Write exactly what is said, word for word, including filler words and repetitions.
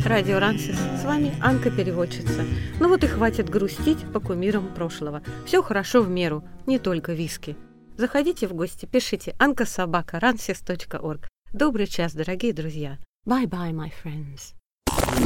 Радио Рансис. С вами Анка-переводчица. Ну вот и хватит грустить по кумирам прошлого. Все хорошо в меру, не только виски. Заходите в гости, пишите анка собака рансис точка орг. Добрый час, дорогие друзья. Bye-bye, my friends.